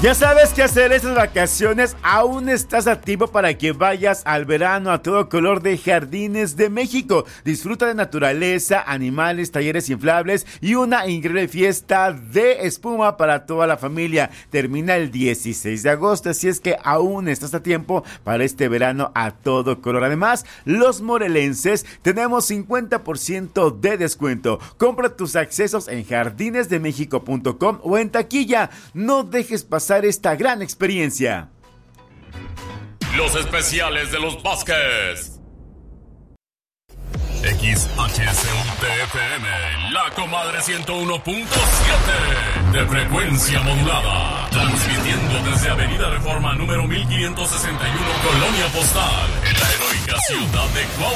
Ya sabes qué hacer estas vacaciones, aún estás a tiempo para que vayas al verano a todo color de Jardines de México. Disfruta de naturaleza, animales, talleres inflables y una increíble fiesta de espuma para toda la familia. Termina el 16 de agosto, así es que aún estás a tiempo para este verano a todo color. Además, los morelenses tenemos 50% de descuento. Compra tus accesos en jardinesdemexico.com o en taquilla. No dejes pasar esta gran experiencia. Los especiales de los Vázquez. XHCUTFM, La Comadre 101.7 de frecuencia modulada, transmitiendo desde Avenida Reforma número 1561, Colonia Postal, en la heroica ciudad de Cuautla.